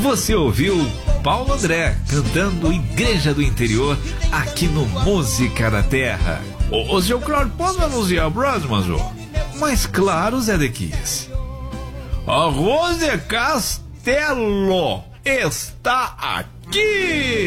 Você ouviu Paulo André cantando Igreja do Interior aqui no Música da Terra. Ô seu Claudio, pode anunciar a próxima, senhor? Mas claro, Zé de Kiss. Arroz de Castelo está aqui!